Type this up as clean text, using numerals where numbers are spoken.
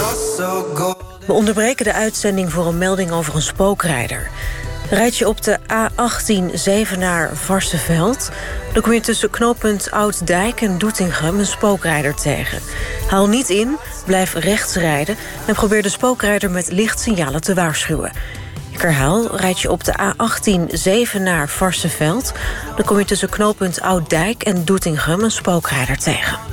We onderbreken de uitzending voor een melding over een spookrijder. Rijd je op de A18 Zevenaar-Varsseveld... dan kom je tussen knooppunt Oud-Dijk en Doetinchem een spookrijder tegen. Haal niet in, blijf rechts rijden... en probeer de spookrijder met lichtsignalen te waarschuwen. Ik herhaal, rijd je op de A18 Zevenaar-Varsseveld... dan kom je tussen knooppunt Oud-Dijk en Doetinchem een spookrijder tegen.